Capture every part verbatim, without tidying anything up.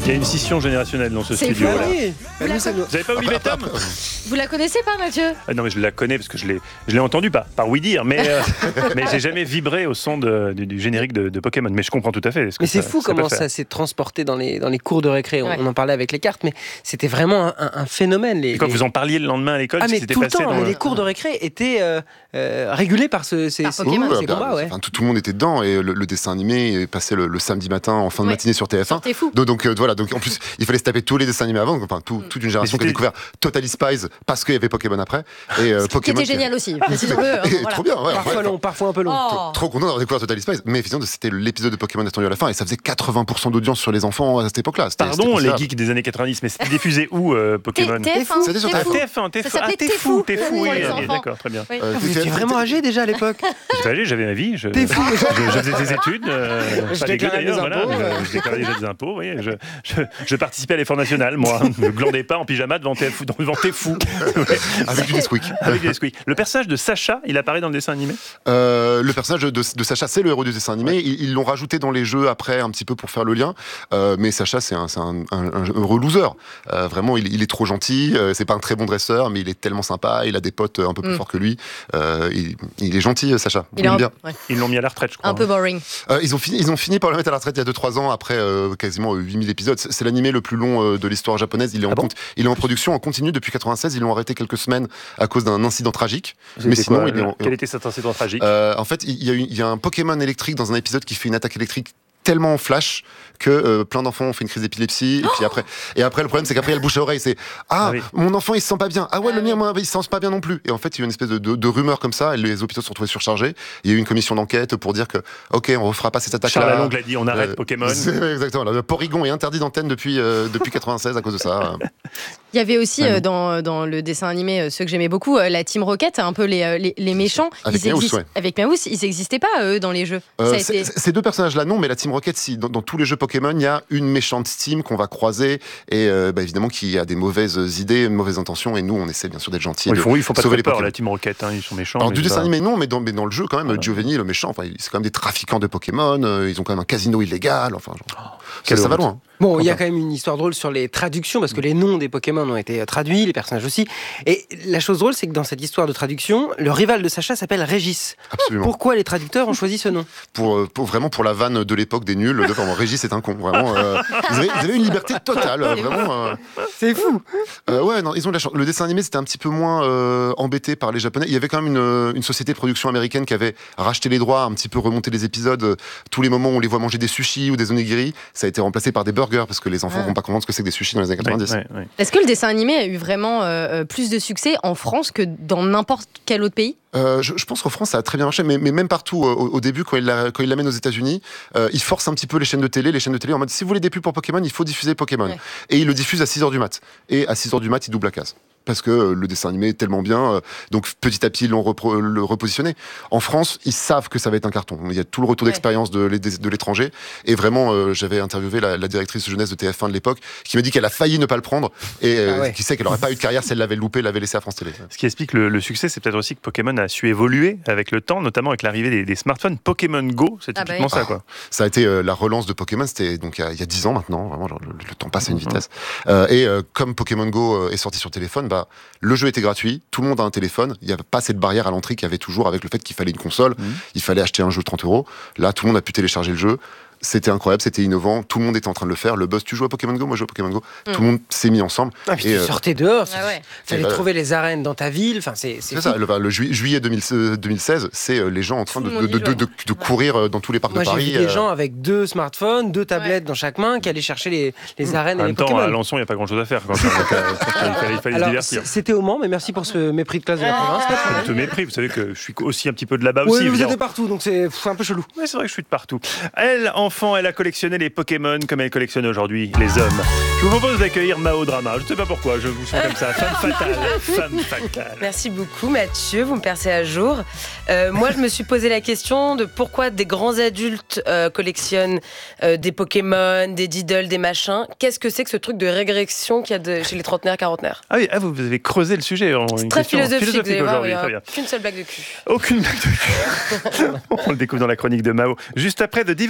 Il y a une scission générationnelle dans ce C'est studio. fou, Là. oui. Vous, la... Vous n'avez pas Olivier Tom? Vous la connaissez pas, Mathieu? ah, Non, mais je la connais parce que je l'ai, je l'ai entendu, pas par oui dire, mais, euh, mais j'ai jamais vibré au son de, du, du générique de, de Pokémon. Mais je comprends tout à fait. Ce que Mais c'est ça, fou ça comment peut ça faire. s'est transporté dans les, dans les cours de récré. Ouais. On, on en parlait avec les cartes, mais c'était vraiment un, un, un phénomène. Les, Et quand les... vous en parliez le lendemain à l'école, Ah, ce mais qui s'était tout le passé temps, dans mais le- les cours de récré étaient euh, euh, régulés par ce, ces, Par ces, Pokémon. ces Ouais, bah, combats. Ouais. enfin, tout, tout le monde était dedans et le, le dessin animé passait le, le samedi matin en fin de Ouais. matinée sur T F un. T'es fou. Donc, donc, euh, voilà, donc en plus il fallait se taper tous les dessins animés avant, enfin tout- toute une génération qui a c'était- découvert Totally Spies parce qu'il y avait Pokémon après et euh, Qui Pokémon était génial aussi. précisons-le, hein, Et voilà. trop bien, ouais, Parfois ouais, long, parfois un peu long. Oh. trop content d'avoir découvert Totally Spies, mais effectivement c'était l'épisode de Pokémon attendu à la fin et ça faisait quatre-vingts pour cent d'audience sur les enfants à cette époque-là. C'était- c'était Pardon, les considérable. geeks des années quatre-vingt-dix, mais c'était diffusé où euh, Pokémon? T F un. C'était sur T'es T F un. fou. T F un, t'es Ça fou. Ah, s'appelait t'es T'es fou, fou. t'es fou, Pour oui, les ok, enfants. d'accord, très bien. Oui. Euh, Ah, vous t'étais- étiez vraiment âgé déjà à l'époque. J'étais âgé, j'avais ma vie, je, T'es fou. je, je faisais des études, euh, Je pas dégueu déclarais d'ailleurs, mes voilà, impôts, je, euh. je déclarais déjà des impôts, oui, je, je, je participais à l'effort national, moi, ne glandais pas en pyjama devant T F, devant T'es fou, avec du Nesquik. avec des Nesquik. Le personnage de Sacha, il apparaît dans le dessin animé? Euh, le personnage de, de Sacha, c'est le héros du dessin animé. Ils, ils l'ont rajouté dans les jeux après, un petit peu pour faire le lien. Euh, mais Sacha, c'est un, c'est un, un, un heureux loser. Euh, vraiment, il, il est trop gentil. Euh, c'est pas un très bon dresseur, mais il est tellement sympa. Il a des potes un peu plus Mm. forts que lui. Euh, il, il est gentil, Sacha. Il Il est aime un, bien. ouais, Ils l'ont mis à la retraite, je crois. un peu boring. Euh, ils, ont fini, ils ont fini par le mettre à la retraite il y a deux trois ans, après euh, quasiment huit mille épisodes. C'est, c'est l'animé le plus long euh, de l'histoire japonaise. Il est, en Ah bon compte- il est en production en continu depuis quatre-vingt-seize. Ils l'ont arrêté quelques semaines à cause d'un incident tragique. Mais C'était sinon, quoi, il est en- Quel était cet incident tragique? Euh, en fait, il y, a eu- il y a un Pokémon électrique dans un épisode qui fait une attaque électrique tellement en flash que euh, plein d'enfants ont fait une crise d'épilepsie et puis après et après le problème c'est qu'après il y a le bouche à oreille, c'est ah, Ah oui. mon enfant il se sent pas bien, ah ouais Ah le mien oui. moi, il se sent pas bien non plus, et en fait il y a eu une espèce de, de, de rumeur comme ça et les hôpitaux se sont retrouvés surchargés. Il y a eu une commission d'enquête pour dire que ok on refera pas cette attaque Charles là. Lalonde l'a dit, on arrête Pokémon. Exactement, le Porygon est interdit d'antenne depuis euh, depuis quatre-vingt-seize à cause de ça. Il y avait aussi Ouais, euh, non. dans, dans le dessin animé, euh, ceux que j'aimais beaucoup, euh, la Team Rocket, un peu les, euh, les, les méchants. Avec ils Meowth, existent- ouais. Avec Meowth, ils n'existaient pas, eux, dans les jeux. Euh, Ça a c'est- été- c'est- Ces deux personnages-là, non, mais la Team Rocket, si. Dans, dans tous les jeux Pokémon, il y a une méchante team qu'on va croiser et euh, bah, évidemment qui a des mauvaises idées, mauvaises intentions, et nous, on essaie bien sûr d'être gentils. Bon, ils de font, ils font pas sauver très les peur, Pokémon. la Team Rocket, hein, ils sont méchants. Alors mais du c'est dessin pas- animé, non, mais dans, mais dans le jeu, quand même, Voilà. Giovanni, le méchant, enfin, c'est quand même des trafiquants de Pokémon, euh, ils ont quand même un casino illégal, enfin, genre, ça, quelle ça va honte. loin. Bon, il y a Enfin. quand même une histoire drôle sur les traductions, parce que les noms des Pokémon ont été traduits, les personnages aussi. Et la chose drôle, c'est que dans cette histoire de traduction, le rival de Sacha s'appelle Régis. Absolument. Pourquoi les traducteurs ont choisi ce nom? Pour, euh, pour- vraiment pour la vanne de l'époque des nuls, de vraiment, Régis est un con, vraiment. euh, ils, avaient, ils avaient une liberté totale, euh, vraiment. euh, C'est fou. Euh, ouais, non, ils ont de la chance. Le dessin animé, c'était un petit peu moins euh, embêté par les Japonais. Il y avait quand même une, une société de production américaine qui avait racheté les droits, un petit peu remonté les épisodes. Euh, Tous les moments où on les voit manger des sushis ou des onigiri, ça a été remplacé par des burgers parce que les enfants ne Ah. vont pas comprendre ce que c'est que des sushis dans les années Ouais, quatre-vingt-dix. ouais, ouais. Est-ce que le dessin animé a eu vraiment euh, plus de succès en France que dans n'importe quel autre pays? Euh, je, je pense qu'en France, ça a très bien marché, mais, mais même partout, euh, au, au début, quand il, la- quand il l'amène aux États-Unis, euh, il force un petit peu les chaînes de télé, les chaînes de télé en mode si vous voulez des pubs pour Pokémon, il faut diffuser Pokémon. Ouais. Et il le diffuse à six heures du mat. Et à six heures du mat, il double la case. Parce que euh, le dessin animé est tellement bien, euh, donc petit à petit ils l'ont repro- le repositionné. En France, ils savent que ça va être un carton. Il y a tout le retour Ouais. d'expérience de, l'é- de l'étranger. Et vraiment, euh, j'avais interviewé la, la directrice jeunesse de T F un de l'époque, qui m'a dit qu'elle a failli ne pas le prendre et euh, Ah ouais. qui sait qu'elle n'aurait pas eu de carrière si elle l'avait loupé, l'avait laissé à France Télé. Ce qui explique le, le succès, c'est peut-être aussi que Pokémon a su évoluer avec le temps, notamment avec l'arrivée des, des smartphones. Pokémon Go, c'est Ah bah typiquement oui. ça, quoi. Ça a été euh, la relance de Pokémon, c'était donc il y a- il y a dix ans maintenant, vraiment, genre, le, le temps passe à une vitesse. Euh, et euh, comme Pokémon Go euh, est sorti sur téléphone, bah, le jeu était gratuit, tout le monde a un téléphone, il n'y avait pas cette barrière à l'entrée qu'il y avait toujours avec le fait qu'il fallait une console, Mhm. il fallait acheter un jeu de trente euros. Là, tout le monde a pu télécharger le jeu. C'était incroyable, c'était innovant, tout le monde était en train de le faire. Le buzz, tu joues à Pokémon Go, moi je joue à Pokémon Go. Mm. Tout le monde s'est mis ensemble. Ah, puis Et, tu euh, sortais dehors, Ah ouais. fallait Et bah, trouver les arènes dans ta ville, enfin c'est c'est C'est fou. ça, le, le jui- juillet deux mille seize, c'est euh, les gens en train Tout de, le monde de, y de, jouait. de- de courir euh, dans tous les parcs Moi de j'ai Paris. vu des euh, gens avec deux smartphones, deux tablettes Ouais. dans chaque main qui allaient chercher les, les arènes En et les même temps, Pokémon. à Alençon, il n'y a pas grand-chose à faire. Quand même. Donc, euh, il fallait, il fallait se Alors divertir. c- c'était au Mans, mais merci pour ce mépris de classe de la province. pas de Pas problème. du tout mépris, vous savez que je suis aussi un petit peu de là-bas Oui, aussi. mais vous évidemment. êtes de partout, donc c'est pff, un peu chelou. Ouais, c'est vrai que je suis de partout. Elle, enfant, elle a collectionné les Pokémon comme elle collectionne aujourd'hui les hommes. Je vous propose d'accueillir Mao Drama. Je ne sais pas pourquoi, je vous sens comme ça. Femme fatale. Femme fatale. Merci beaucoup Mathieu, vous me percez à jour. Euh, moi je me suis posé la question de pourquoi des grands adultes euh, collectionnent euh, des Pokémon, des Diddle, des machins. Qu'est-ce que c'est que ce truc de régression qu'il y a de, chez les trentenaires, quarantenaires? Ah oui, ah, vous avez creusé le sujet. En C'est une très question philosophique, vous allez voir, il aujourd'hui. n'y Très a bien. qu'une seule blague de cul. Aucune blague de cul. On le découvre dans la chronique de Mao. Juste après The Divine Comedy.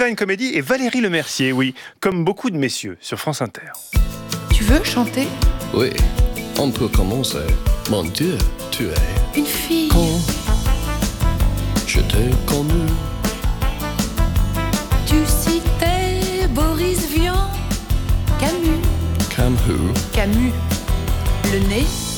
Dely et Valérie Lemercier, oui, comme beaucoup de messieurs sur France Inter. Tu veux chanter? Oui, on peut commencer. Mon Dieu, tu es une fille. Quand je t'ai connu, tu citais Boris Vian, Camus. Camus. Camus. Le nez.